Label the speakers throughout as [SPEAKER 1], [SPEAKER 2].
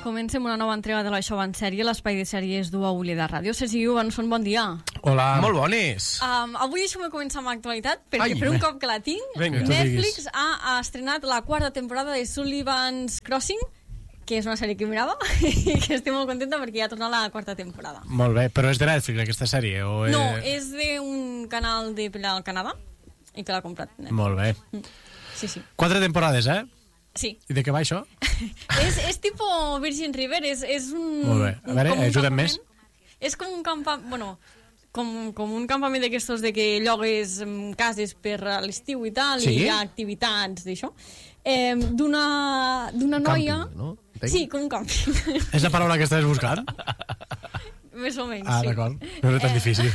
[SPEAKER 1] Comencem una nova entrega de l'Això va en sèrie, l'espai de sèries d'U Auli de Ràdio. Sergi Johansson, bon dia.
[SPEAKER 2] Hola.
[SPEAKER 3] Molt bones.
[SPEAKER 1] Avui deixeu-me començar amb l'actualitat, perquè per un cop que la tinc, Netflix ha estrenat la quarta temporada de Sullivan's Crossing, que és una sèrie que mirava i que estic molt contenta perquè ja ha tornat la quarta temporada.
[SPEAKER 2] Molt bé, però és de Netflix aquesta sèrie? O
[SPEAKER 1] No, és d'un canal del Canadà i que l'ha comprat Netflix.
[SPEAKER 2] Molt bé.
[SPEAKER 1] Sí, sí.
[SPEAKER 2] 4 temporades, eh?
[SPEAKER 1] Sí.
[SPEAKER 2] I de què va això?
[SPEAKER 1] és tipo Virgin River, és un...
[SPEAKER 2] Molt bé. A veure, ajuda'm més.
[SPEAKER 1] És com un campament, bueno, com un campament d'aquestos de que llogues cases per a l'estiu i tal,
[SPEAKER 3] sí?
[SPEAKER 1] I hi ha activitats d'això. D'una noia...
[SPEAKER 3] Càmping, no?
[SPEAKER 1] Sí, com un càmping.
[SPEAKER 2] És la paraula que estaves buscant?
[SPEAKER 1] Més o menys,
[SPEAKER 2] sí. D'acord. No és tan difícil.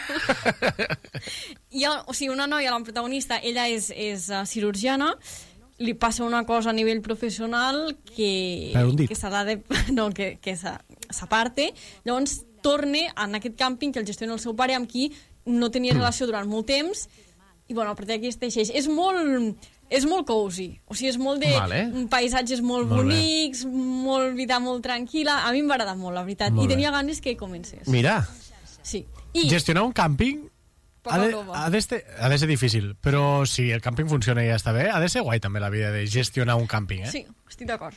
[SPEAKER 1] O sigui, una noia, la protagonista, ella és cirurgiana, li passa una cosa a nivell professional que s'ha de... No, que s'aparte. Llavors torna en aquest càmping que el gestiona el seu pare, amb qui no tenia relació durant molt temps, i bueno, a partir d'aquí es teixeix. És molt cozy, o sigui, és molt de paisatges molt bonics, molt vida molt tranquil·la. A mi em va agradar molt, la veritat, i tenia ganes que comencés.
[SPEAKER 2] Mira,
[SPEAKER 1] sí.
[SPEAKER 2] Gestionar un càmping ha de ser difícil, però si el càmping funciona i ja està bé, ha de ser guai també la vida de gestionar un càmping, eh?
[SPEAKER 1] Sí, estic d'acord.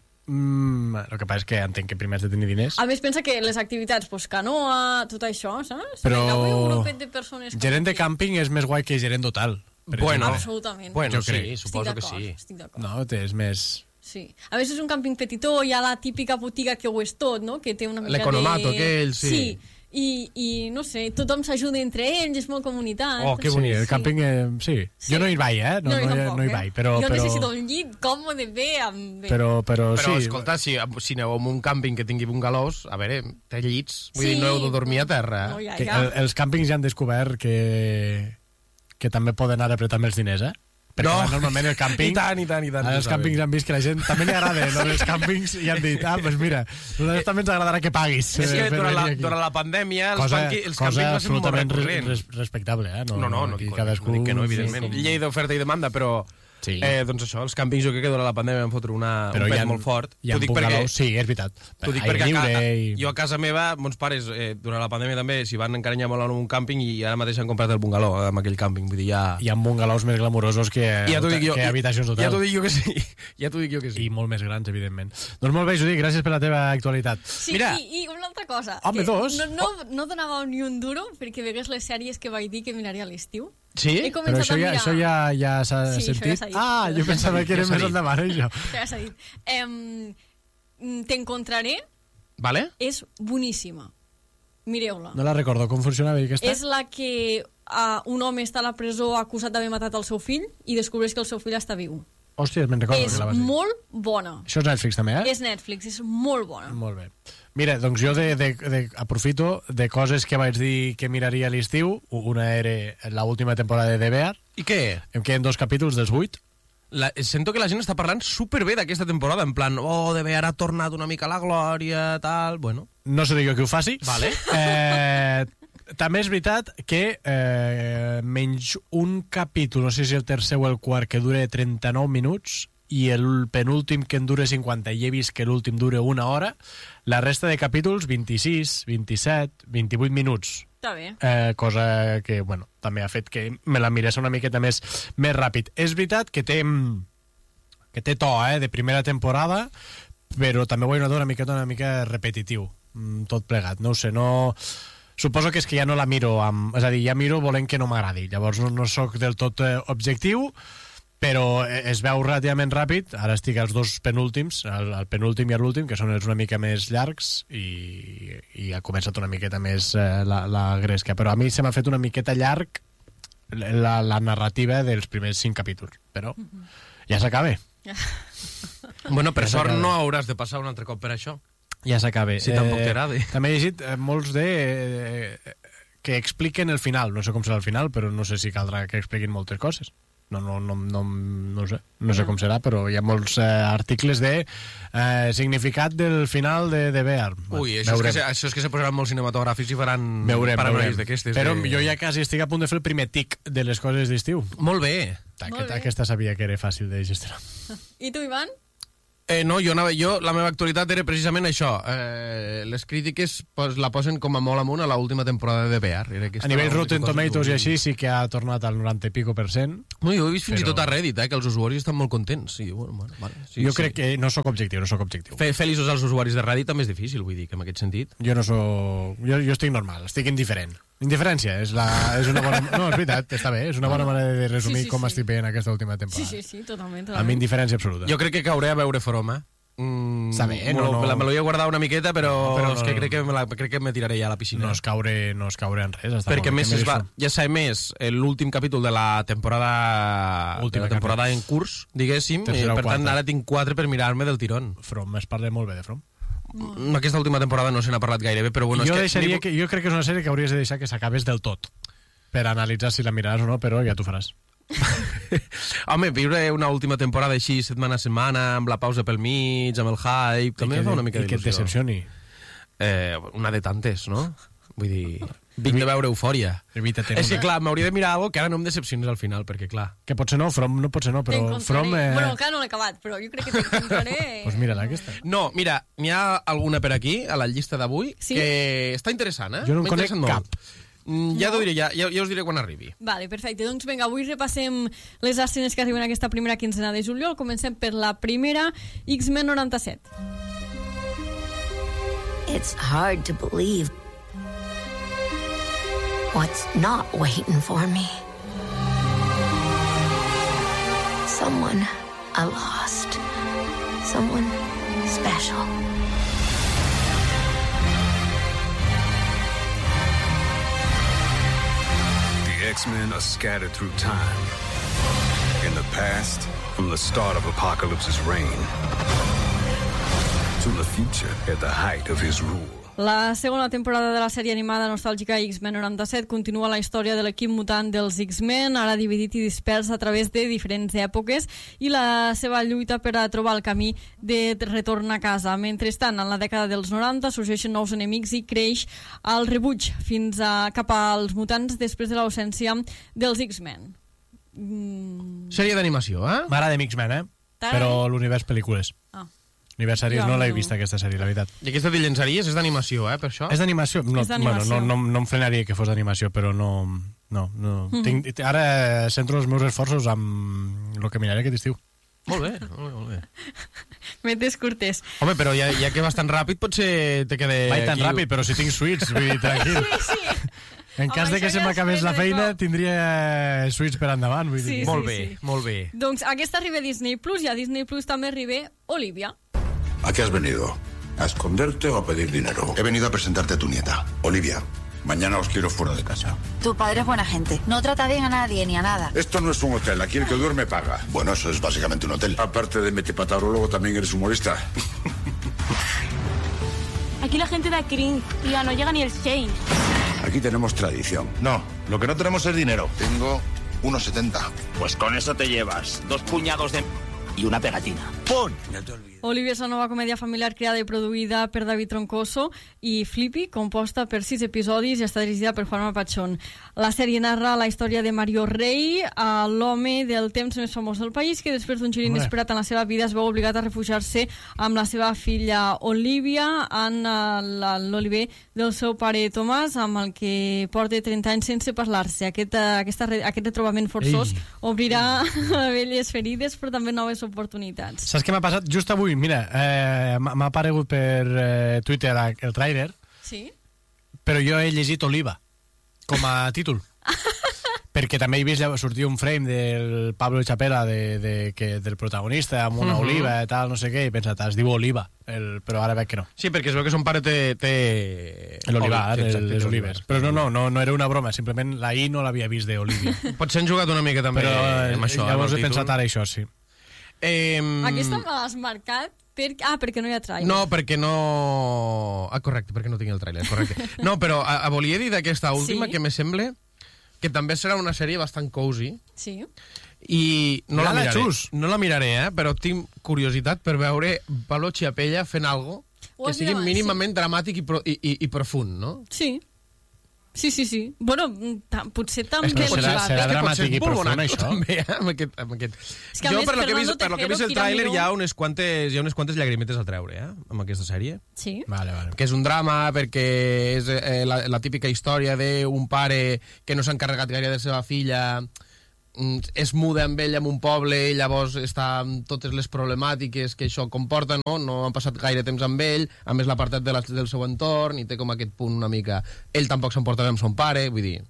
[SPEAKER 2] El que passa és que entenc que primer has de tenir diners.
[SPEAKER 1] A més, pensa que les activitats, canoa, tot això, saps?
[SPEAKER 2] Però
[SPEAKER 1] un grupet de persones...
[SPEAKER 2] Gerent de càmping és més guai que gerent d'hotel.
[SPEAKER 3] Bueno,
[SPEAKER 1] absolutament.
[SPEAKER 3] Bueno, sí, suposo que sí.
[SPEAKER 1] Estic d'acord.
[SPEAKER 2] No, és més...
[SPEAKER 1] Sí. A més, és un càmping petitó, hi ha la típica botiga que ho és tot, no? Que té una mica
[SPEAKER 3] l'economato aquell, sí.
[SPEAKER 1] Sí. I no sé, tothom s'ajuda entre ells, és molt comunitat.
[SPEAKER 2] Oh, que bonic, el càmping, sí. Jo no hi vaig, No hi vaig, però...
[SPEAKER 1] Jo necessito un llit còmode, bé, amb...
[SPEAKER 2] Però sí.
[SPEAKER 3] Però, escolta, si aneu a un càmping que tingui bungalós, a veure, té llits, vull dir, no heu de dormir a terra.
[SPEAKER 1] No, ja.
[SPEAKER 2] Els càmpings ja han descobert que també poden ara apretar més diners, Perquè normalment el càmping...
[SPEAKER 3] I tant.
[SPEAKER 2] Els càmpings han vist que la gent també li agrada, els càmpings, i han dit, pues mira, nosaltres també ens agradarà que paguis.
[SPEAKER 3] És que durant la pandèmia els càmpings van ser molt recurrents.
[SPEAKER 2] Respectable,
[SPEAKER 3] No dic que no, evidentment. Llei d'oferta i demanda, però...
[SPEAKER 2] Sí.
[SPEAKER 3] Doncs això, els càmpings jo crec que durant la pandèmia van fotre un pet molt fort.
[SPEAKER 2] Hi ha bungalous, sí, és veritat.
[SPEAKER 3] T'ho dic perquè jo a casa meva, mons pares, durant la pandèmia també s'hi van encarinyar molt en un càmping i ara mateix han comprat el bungalou amb aquell càmping. Vull dir, hi ha
[SPEAKER 2] bungalows més glamurosos que habitacions d'hotel.
[SPEAKER 3] Ja t'ho dic jo que sí.
[SPEAKER 2] I molt més grans, evidentment. Doncs molt bé, Judit, gràcies per la teva actualitat.
[SPEAKER 1] Sí, i una altra cosa.
[SPEAKER 2] Home, dos.
[SPEAKER 1] No donava ni un duro perquè vegués les sèries que vaig dir que miraria a l'estiu.
[SPEAKER 2] Sí? Però això ja s'ha sentit? Jo pensava que era més endavant, això.
[SPEAKER 1] Ja s'ha dit. T'encontraré.
[SPEAKER 3] Vale.
[SPEAKER 1] És boníssima. Mireu-la.
[SPEAKER 2] No la recordo. Com funcionava aquesta?
[SPEAKER 1] És la que un home està a la presó acusat d'haver matat el seu fill i descobreix que el seu fill està viu.
[SPEAKER 2] Hòstia, me'n recordo que la vas dir.
[SPEAKER 1] És molt bona.
[SPEAKER 2] Això és Netflix també,
[SPEAKER 1] És Netflix, és molt bona.
[SPEAKER 2] Molt bé. Mira, doncs jo aprofito de coses que vaig dir que miraria a l'estiu. Una era l'última temporada de The Bear.
[SPEAKER 3] I què?
[SPEAKER 2] Em queden 2 capítols dels 8.
[SPEAKER 3] Sento que la gent està parlant superbé d'aquesta temporada, en plan, The Bear ha tornat una mica a la glòria, tal, bueno.
[SPEAKER 2] No sé jo que ho faci.
[SPEAKER 3] Vale.
[SPEAKER 2] També és veritat que menys un capítol, no sé si el tercer o el quart, que dura 39 minuts, i el penúltim que en dura 50, i he vist que l'últim dura 1 hora, la resta de capítols 26, 27, 28 minuts.
[SPEAKER 1] Està bé.
[SPEAKER 2] Cosa que, bueno, també ha fet que me la mirés una miqueta més ràpid. És veritat que té to, de primera temporada, però també ho he notat una mica repetitiu, tot plegat. No ho sé, no... Suposo que és que ja no la miro és a dir, ja miro volent que no m'agradi. Llavors no sóc del tot objectiu, però es veu relativament ràpid. Ara estic als 2 penúltims, el penúltim i l'últim, que són els una mica més llargs, i ha començat una miqueta més la gresca. Però a mi se m'ha fet una miqueta llarg la narrativa dels primers 5 capítols. Però ja s'acaba.
[SPEAKER 3] Bueno, per sort no hauràs de passar un altre cop per això.
[SPEAKER 2] Ja s'acaba.
[SPEAKER 3] Si tampoc t'agrada.
[SPEAKER 2] També he llegit molts que expliquen el final. No sé com serà el final, però no sé si caldrà que expliquin moltes coses. No sé. No sé com serà, però hi ha molts articles de significat del final de Bear.
[SPEAKER 3] Ui, això és que se posaran molt cinematogràfics i faran paranoies d'aquestes.
[SPEAKER 2] Però jo ja quasi estic a punt de fer el primer tic de les coses d'estiu.
[SPEAKER 3] Molt bé.
[SPEAKER 2] Aquesta sabia que era fàcil de gestionar.
[SPEAKER 1] I tu, Ivan?
[SPEAKER 3] No, la meva actualitat era precisament això. Les crítiques la posen com a molt amunt a l'última temporada de PR.
[SPEAKER 2] A nivell Rotten Tomatoes i així sí que ha tornat al 90 i pico %.
[SPEAKER 3] No, jo he vist fins i tot a Reddit, que els usuaris estan molt contents. Sí, bueno, vale, sí,
[SPEAKER 2] jo crec que no sóc objectiu.
[SPEAKER 3] Feliços als usuaris de Reddit també és difícil, vull dir, que en aquest sentit.
[SPEAKER 2] Jo no soc... Jo estic normal, estic indiferent. Indiferència és una bona... No, és veritat, està bé, és una bona manera de resumir com estic veient aquesta última temporada.
[SPEAKER 1] Sí, totalment.
[SPEAKER 2] Amb indiferència absoluta.
[SPEAKER 3] Jo crec que cauré a veure From,
[SPEAKER 2] Està bé,
[SPEAKER 3] me l'ho he guardat una miqueta, però és que crec que me tiraré ja a la piscina.
[SPEAKER 2] No es caure en res.
[SPEAKER 3] Perquè més ja sabem més l'últim capítol de la temporada en curs, diguéssim, i per tant ara tinc 4 per mirar-me del tirón.
[SPEAKER 2] From, es parla molt bé de From.
[SPEAKER 3] Aquesta última temporada no se n'ha parlat gaire bé, però bueno...
[SPEAKER 2] Jo crec que és una sèrie que hauries de deixar que s'acabés del tot per analitzar si la miraràs o no, però ja t'ho faràs.
[SPEAKER 3] Home, viure una última temporada així setmana a setmana, amb la pausa pel mig, amb el hype, també fa una mica d'il·lusió.
[SPEAKER 2] I que et decepcioni.
[SPEAKER 3] Una de tantes, no? Vull dir... Vinc de veure Eufòria. És que, clar, m'hauria de mirar alguna que ara no em decepcionés al final, perquè, clar...
[SPEAKER 2] Que potser no, From no pot ser no, però From...
[SPEAKER 1] Bueno, encara no l'he acabat, però jo crec que t'encontraré...
[SPEAKER 2] Doncs mira-la, aquesta.
[SPEAKER 3] No, mira, n'hi ha alguna per aquí, a la llista d'avui, que està interessant,
[SPEAKER 2] Jo no en conec cap.
[SPEAKER 3] Ja t'ho diré, ja us diré quan arribi.
[SPEAKER 1] Vale, perfecte. Doncs vinga, avui repassem les escenes que arriben aquesta primera quinzena de juliol. Comencem per la primera, X-Men 97.
[SPEAKER 4] It's hard to believe what's not waiting for me. Someone I lost. Someone special.
[SPEAKER 5] The X-Men are scattered through time. In the past, from the start of Apocalypse's reign, to the future at the height of his rule.
[SPEAKER 1] La segona temporada de la sèrie animada nostàlgica X-Men 97 continua la història de l'equip mutant dels X-Men, ara dividit i dispers a través de diferents èpoques, i la seva lluita per a trobar el camí de retorn a casa. Mentrestant, en la dècada dels 90 sorgeixen nous enemics i creix el rebuig cap als mutants després de l'ausència dels X-Men.
[SPEAKER 3] Sèrie d'animació,
[SPEAKER 2] M'agrada X-Men, però l'univers pel·lícules. Univers sèries no l'he vist, aquesta sèrie, la veritat.
[SPEAKER 3] I aquesta de llençaries és d'animació, per això?
[SPEAKER 2] És d'animació? No em frenaria que fos d'animació, però no. Ara centro els meus esforços amb el que miraré aquest estiu.
[SPEAKER 3] Molt bé, molt bé.
[SPEAKER 1] Metes curtes.
[SPEAKER 3] Home, però ja que vas tan ràpid, potser te quede...
[SPEAKER 2] Vaig tan ràpid, però si tinc suites, vull dir, tranquil.
[SPEAKER 1] Sí.
[SPEAKER 2] En cas de que se m'acabés la feina, tindria suites per endavant. Vull dir.
[SPEAKER 3] Molt bé.
[SPEAKER 1] Doncs aquesta arriba a Disney Plus, i a Disney Plus també arriba Olivia.
[SPEAKER 6] ¿A qué has venido? ¿A esconderte o a pedir dinero? He venido a presentarte a tu nieta, Olivia. Mañana os quiero fuera de casa.
[SPEAKER 7] Tu padre es buena gente. No trata bien a nadie ni a nada.
[SPEAKER 6] Esto no es un hotel. Aquí el que duerme paga. Bueno, eso es básicamente un hotel. Aparte de metepataurólogo, también eres humorista.
[SPEAKER 8] Aquí la gente da cringe. Ya no llega ni el Shane.
[SPEAKER 6] Aquí tenemos tradición.
[SPEAKER 9] No, lo que no tenemos es dinero.
[SPEAKER 6] Tengo 1,70.
[SPEAKER 9] Pues con eso te llevas 2 puñados de... y una pegatina. ¡Pum!
[SPEAKER 1] Olivia és la nova comèdia familiar creada i produïda per David Troncoso i Flippy, composta per 6 episodis i està dirigida per Juanma Pachón. La sèrie narra la història de Mario Rey, l'home del temps més famós del país, que després d'un gir inesperat en la seva vida es veu obligat a refugiar-se amb la seva filla Olivia en l'oliver del seu pare Tomàs, amb el que porta 30 anys sense parlar-se. Aquest retrobament forçós obrirà velles ferides, però també noves oportunitats.
[SPEAKER 2] Saps què m'ha passat? Just avui, mira, m'ha aparegut per Twitter el trailer,
[SPEAKER 1] sí?
[SPEAKER 2] Però jo he llegit Oliva com a títol. Perquè també he vist sortir un frame del Pablo Chapela del protagonista amb una oliva i tal, no sé què, i he pensat, es diu Oliva, però ara veig que no.
[SPEAKER 3] Sí, perquè es veu que son pare té...
[SPEAKER 2] L'olivar, les olives. Però no era una broma, simplement la I no l'havia vist d'Olivia.
[SPEAKER 3] Potser han jugat una mica també amb això.
[SPEAKER 2] Llavors he pensat ara això, sí.
[SPEAKER 1] Aquesta me l'has marcat perquè no hi ha trailer.
[SPEAKER 3] No, perquè no... correcte, perquè no tinc el trailer, correcte. No, però volia dir d'aquesta última que me sembla que també serà una sèrie bastant cozy.
[SPEAKER 1] Sí.
[SPEAKER 3] I no la miraré, però tinc curiositat per veure Pablo Chiapella fent algo que sigui mínimament dramàtic i profund, no?
[SPEAKER 1] Sí. Sí. Bueno, potser també...
[SPEAKER 2] Serà dramàtic i profund, això.
[SPEAKER 3] També, amb aquest. Jo, per lo que he vist el tràiler, hi ha unes quantes llagrimetes a treure, amb aquesta sèrie.
[SPEAKER 1] Sí.
[SPEAKER 2] Vale.
[SPEAKER 3] Que és un drama, perquè és la típica història d'un pare que no s'ha encarregat gaire de la seva filla, es muda amb ell en un poble i llavors està amb totes les problemàtiques que això comporta, no han passat gaire temps amb ell, a més l'apartat del seu entorn, i té com aquest punt una mica... Ell tampoc s'emporta bé amb son pare, vull dir...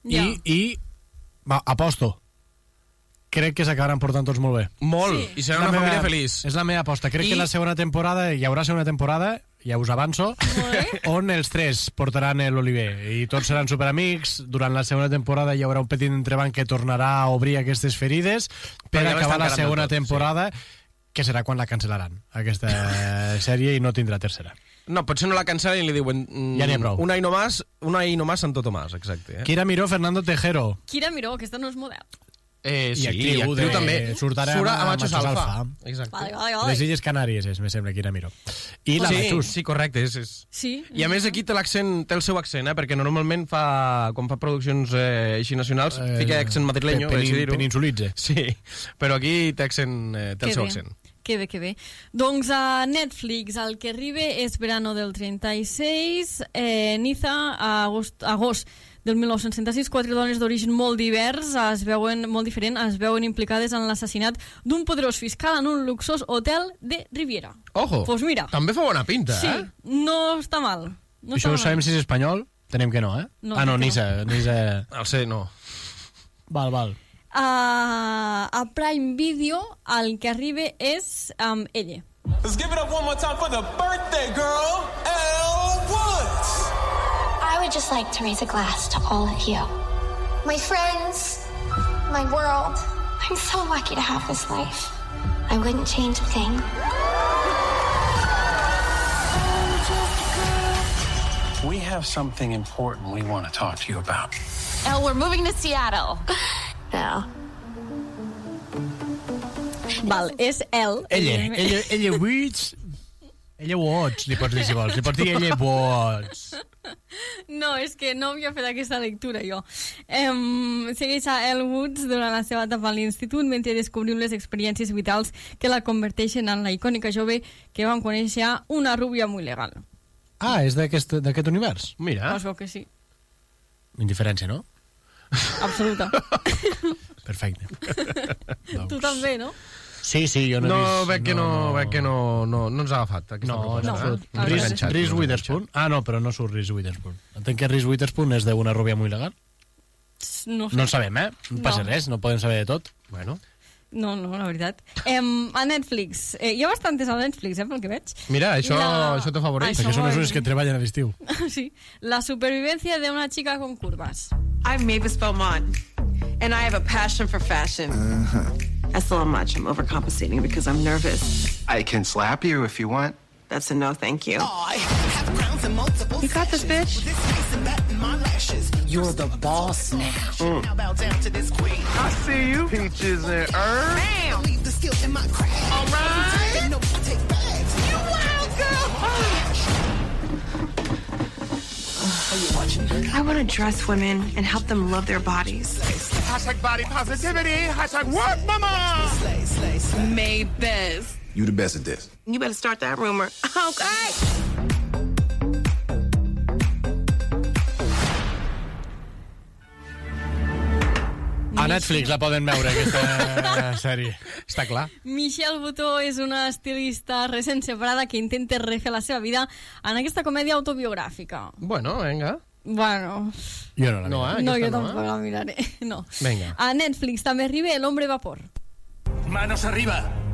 [SPEAKER 2] Va, aposto. Crec que s'acabaran portant tots molt bé.
[SPEAKER 3] Molt, i serà una família feliç.
[SPEAKER 2] És la meva aposta. Crec que la segona temporada, hi haurà segona temporada, ja us avanço, on els tres portaran l'Oliver i tots seran superamics. Durant la segona temporada hi haurà un petit entrebanc que tornarà a obrir aquestes ferides per acabar la segona temporada, que serà quan la cancel·laran, aquesta sèrie, i no tindrà tercera.
[SPEAKER 3] No, potser no la cancel·len i li diuen...
[SPEAKER 2] Ja n'hi ha prou.
[SPEAKER 3] Una i no más, Santo Tomàs, exacte.
[SPEAKER 2] Kira Miró, Fernando Tejero.
[SPEAKER 1] Kira Miró, aquesta no és model.
[SPEAKER 3] Sí, i actriu també.
[SPEAKER 2] Surt ara a Machos Alfa.
[SPEAKER 3] Exacte.
[SPEAKER 1] Les
[SPEAKER 2] Illes Canàries, me sembla, Kira Miró. I la Machos.
[SPEAKER 3] Sí, correcte.
[SPEAKER 1] Sí.
[SPEAKER 3] I a més aquí té el seu accent, perquè normalment quan fa produccions així nacionals fica accent madrileño,
[SPEAKER 2] peninsulitze.
[SPEAKER 3] Sí, però aquí té el seu accent.
[SPEAKER 1] Que bé. Doncs a Netflix el que arriba és Verano del 36, Niza, agost del 1966, 4 dones d'origen molt divers, molt diferent, es veuen implicades en l'assassinat d'un poderós fiscal en un luxós hotel de Riviera.
[SPEAKER 3] Ojo,
[SPEAKER 1] pues mira,
[SPEAKER 3] també fa bona pinta,
[SPEAKER 1] sí, no està mal.
[SPEAKER 2] Això ho sabem si és espanyol? Tenem que no, eh? Nisa.
[SPEAKER 3] El sé, no.
[SPEAKER 2] Val.
[SPEAKER 1] A Prime Video el que arriba és ella.
[SPEAKER 10] Let's give it up one more time for the birthday girl, Elle Woods.
[SPEAKER 11] I would just like to raise a glass to all of you. My friends, my world. I'm so lucky to have this life. I wouldn't change a thing.
[SPEAKER 10] We have something important we want to talk to you about.
[SPEAKER 7] Elle, we're moving to Seattle.
[SPEAKER 11] No.
[SPEAKER 1] Val, és Elle.
[SPEAKER 2] Ella Woods. Ella Woods, li pots dir si vols. Li pots dir ella Woods.
[SPEAKER 1] No, és que no havia fet aquesta lectura, jo. Segueix a Elle Woods durant la seva etapa a l'institut mentre descobrim les experiències vitals que la converteixen en la icònica jove que vam conèixer una rúbia muy legal.
[SPEAKER 2] Ah, és d'aquest univers?
[SPEAKER 3] Mira.
[SPEAKER 1] Es veu que sí.
[SPEAKER 2] Indiferència, no?
[SPEAKER 1] Absoluta.
[SPEAKER 2] Perfecte.
[SPEAKER 1] Tu també, no?
[SPEAKER 2] Sí, jo no he vist...
[SPEAKER 3] Veig que no ens ha agafat aquesta proposta.
[SPEAKER 2] Reese Witherspoon? Ah, no, però no surt Reese Witherspoon. Entenc que Reese Witherspoon és d'una rúbia muy legal?
[SPEAKER 1] No sé.
[SPEAKER 2] No en sabem, No passa res, no podem saber de tot.
[SPEAKER 3] Bueno.
[SPEAKER 1] No, la veritat. A Netflix. Hi ha bastantes a Netflix, pel que veig.
[SPEAKER 3] Mira, això t'afavoreix.
[SPEAKER 2] Perquè són els únics que treballen a l'estiu.
[SPEAKER 1] Sí. La supervivencia de una chica con curvas.
[SPEAKER 12] I'm Mavis Beaumont, and I have a passion for fashion. That's a little much. I'm overcompensating because I'm nervous.
[SPEAKER 13] I can slap you if you want.
[SPEAKER 12] That's a no, thank you. You got this, bitch.
[SPEAKER 14] You're the boss now.
[SPEAKER 13] I see you, peaches and herbs.
[SPEAKER 12] Bam!
[SPEAKER 13] All right.
[SPEAKER 12] You wild girl! I want to dress women and help them love their bodies.
[SPEAKER 13] Hashtag body positivity. Hashtag work, mama.
[SPEAKER 12] Mavis.
[SPEAKER 13] You the best at this.
[SPEAKER 12] You better start that rumor. Okay.
[SPEAKER 2] A Netflix la poden veure, aquesta sèrie. Està clar.
[SPEAKER 1] Michelle Buteau és una estilista recent separada que intenta refer la seva vida en aquesta comèdia autobiogràfica.
[SPEAKER 3] Bueno, venga.
[SPEAKER 1] Bueno...
[SPEAKER 2] Jo no la miraré.
[SPEAKER 1] No, jo tampoc la miraré. No.
[SPEAKER 3] Venga.
[SPEAKER 1] A Netflix també arriba El hombre vapor.
[SPEAKER 15] Manos arriba.